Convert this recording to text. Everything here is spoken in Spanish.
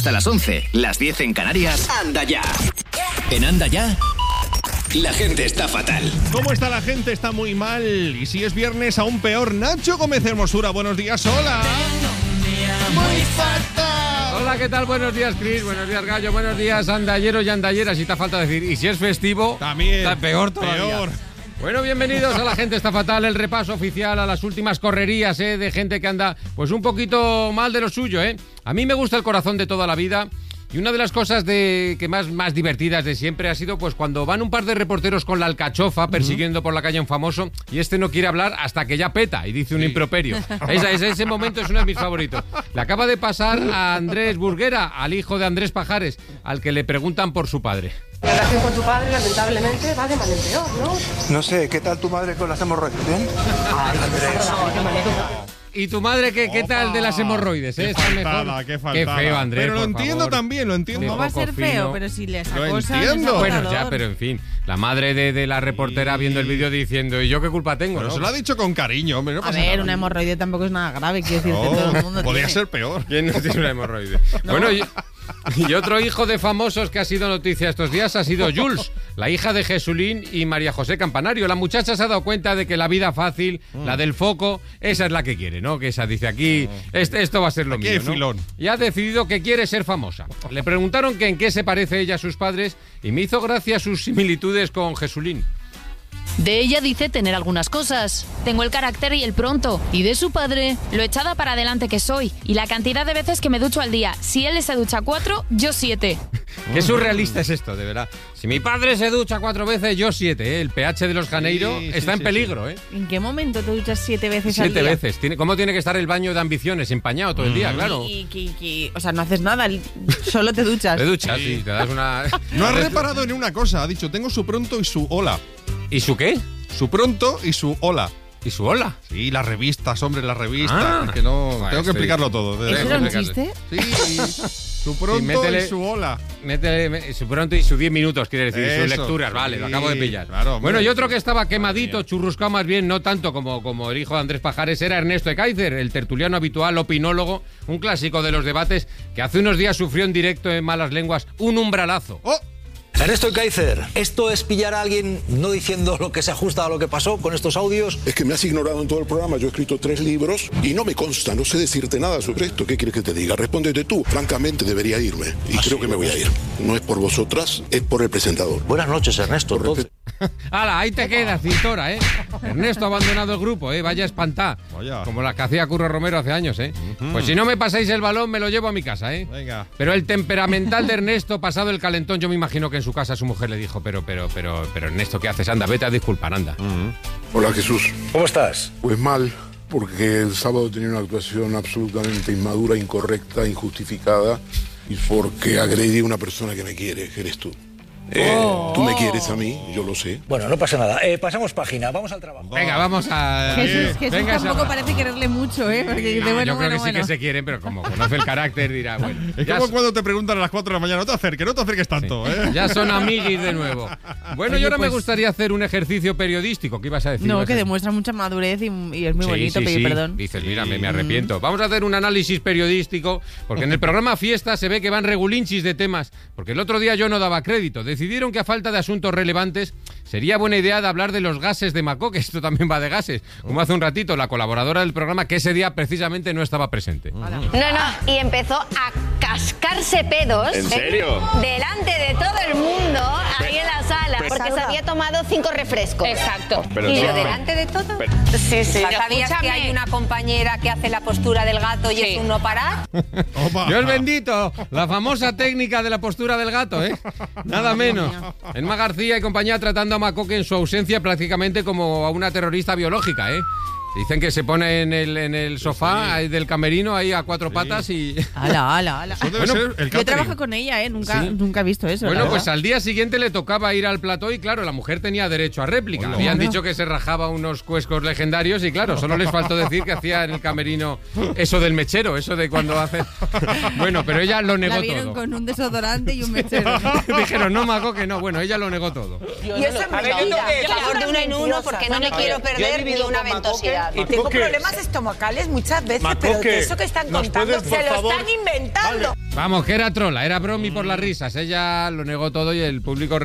Hasta las 11, las 10 en Canarias. Anda ya. En Anda ya, la gente está fatal. ¿Cómo está la gente? Está muy mal. Y si es viernes, aún peor. Nacho Gómez Hermosura, buenos días, hola. Muy fatal. Hola, ¿qué tal? Buenos días, Chris. Buenos días, Gallo. Buenos días, andayeros y andalleras. Si te falta decir. Y si es festivo, también está peor todavía. Peor. Bueno, bienvenidos a La Gente Está Fatal, el repaso oficial a las últimas correrías de gente que anda pues un poquito mal de lo suyo. A mí me gusta el corazón de toda la vida. Y una de las cosas que más divertidas de siempre ha sido pues cuando van un par de reporteros con la alcachofa persiguiendo por la calle a un famoso y este no quiere hablar hasta que ya peta y dice un improperio. Ese momento es uno de mis favoritos. Le acaba de pasar a Andrés Burguera, al hijo de Andrés Pajares, al que le preguntan por su padre. La relación con tu padre, lamentablemente, va de mal en peor, ¿no? No sé, ¿qué tal tu madre con las hemorroides? ¿Bien? Ay, Andrés. ¿Y tu madre qué tal de las hemorroides? Qué ¿Está faltada, mejor? qué faltada. Qué feo, Andrés. Pero lo por entiendo favor. también, lo entiendo. ¿Cómo va a ser Poco feo? fino. Pero si les Lo acosan, entiendo. es Bueno, agotador. ya, pero en fin, la madre de la reportera viendo el vídeo diciendo, ¿y yo qué culpa tengo? Pero ¿no? se lo ha dicho con cariño, hombre. No A pasa ver, nada. una hemorroide tampoco es nada grave, quiero decir que No, todo el mundo podría tiene. ser peor. ¿Quién no tiene una hemorroide? No. Bueno, y otro hijo de famosos que ha sido noticia estos días ha sido Jules, la hija de Jesulín y María José Campanario. La muchacha se ha dado cuenta de que la vida fácil, la del foco, esa es la que quiere, ¿no? Que esa dice aquí, esto va a ser lo Aquí mío, hay ¿no? filón. Y ha decidido que quiere ser famosa. Le preguntaron que en qué se parece ella a sus padres y me hizo gracia sus similitudes con Jesulín. De ella dice tener algunas cosas. Tengo el carácter y el pronto. Y de su padre, lo echada para adelante que soy. Y la cantidad de veces que me ducho al día. Si él se ducha 4, yo 7. Qué surrealista es esto, de verdad. Si mi padre se ducha 4 veces, yo 7, ¿eh? El pH de los Janeiro está en peligro, ¿eh? ¿En qué momento te duchas 7 veces al 7 día? veces. ¿Cómo tiene que estar el baño de ambiciones? Empañado todo el día, claro. O sea, no haces nada, solo te duchas. Te duchas, sí, te das una... No ha reparado en una cosa. Ha dicho, tengo su pronto y su hola. ¿Y su qué? Su pronto y su hola. ¿Y su hola? Sí, las revistas, hombre, las revistas. Ah. Es que no... Bueno, tengo que sí. explicarlo todo. ¿Eso era un Explícate. chiste? Sí, su pronto métele- y su hola. Métele su pronto y sus 10 minutos, quiere decir, sus Eso, lecturas, vale, sí, lo acabo de pillar. claro, hombre. Bueno, y otro que estaba quemadito, churruscado más bien, no tanto como el hijo de Andrés Pajares, era Ernesto Ekaizer, el tertuliano habitual, opinólogo, un clásico de los debates, que hace unos días sufrió en directo en Malas Lenguas un umbralazo. ¡Oh! Ernesto Ekaizer, ¿esto es pillar a alguien no diciendo lo que se ajusta a lo que pasó con estos audios? Es que me has ignorado en todo el programa. Yo he escrito 3 libros y no me consta, no sé decirte nada sobre esto. ¿Qué quieres que te diga? Respóndete tú. Francamente, debería irme. Y creo que me voy a ir. No es por vosotras, es por el presentador. Buenas noches, Ernesto. ¡Hala, ahí te quedas, cintora, eh! Ernesto ha abandonado el grupo, vaya espantá. Vaya. Como la que hacía Curro Romero hace años, Pues si no me pasáis el balón, me lo llevo a mi casa, Venga. Pero el temperamental de Ernesto, pasado el calentón, yo me imagino que en su casa su mujer le dijo, pero Ernesto, ¿qué haces? Anda, vete a disculpar, anda. Hola, Jesús. ¿Cómo estás? Pues mal, porque el sábado tenía una actuación absolutamente inmadura, incorrecta, injustificada, y porque agredí a una persona que me quiere, que eres tú. Tú me quieres a mí, yo lo sé. Bueno, no pasa nada. Pasamos página, vamos al trabajo. Venga, vamos a... Jesús Venga, tampoco Sara. parece quererle mucho, Porque dice, No, bueno, yo creo que bueno. sí que se quieren, pero como conoce el carácter dirá, bueno. Es ya como so- cuando te preguntan a las 4 de la mañana, no te acerques tanto, ¿eh? Ya son amiguis de nuevo. Bueno, Oye, y ahora me pues- gustaría hacer un ejercicio periodístico. ¿Qué ibas a decir? No, Ibas que a- demuestra mucha madurez y es muy Sí, bonito sí, pedir sí. perdón. Dices, mira, me arrepiento. Vamos a hacer un análisis periodístico, porque en el programa Fiesta se ve que van regulinchis de temas, porque el otro día yo no daba crédito. Decidieron que a falta de asuntos relevantes sería buena idea de hablar de los gases de Macó, que esto también va de gases, como hace un ratito la colaboradora del programa, que ese día precisamente no estaba presente. No, y empezó a cascarse pedos. ¿En serio? Delante de todo el mundo, ahí en la sala, porque se había tomado 5 refrescos. Exacto. Pero ¿Y sí, lo delante de todo? Sí, sí. Pero ¿Sabías que escúchame. hay una compañera que hace la postura del gato y es un no parar? Opa. Dios bendito, la famosa técnica de la postura del gato, Nada menos. Enma García y compañía tratando a Macoque en su ausencia prácticamente como a una terrorista biológica, Dicen que se pone en el sofá ahí del camerino ahí a 4 patas y... Ala. Eso debe Bueno, ser el Yo catering. trabajo con ella, Nunca, Sí. nunca he visto eso. Bueno, la pues verdad. al día siguiente le tocaba ir al plató y claro, la mujer tenía derecho a réplica. Hola. Habían Bueno. dicho que se rajaba unos cuescos legendarios y claro, solo les faltó decir que hacía en el camerino eso del mechero, eso de cuando hace... Bueno, pero ella lo negó La vieron todo. con un desodorante y un mechero. Dijeron, no, Macoque, no. Bueno, ella lo negó todo. Y eso es mentira. Por favor, de uno en uno, porque no me quiero perder ni una ventosidad. Y tengo problemas estomacales muchas veces, pero de eso que están contando se lo están inventando. Vamos, que era trola, era bromi por las risas. Ella lo negó todo y el público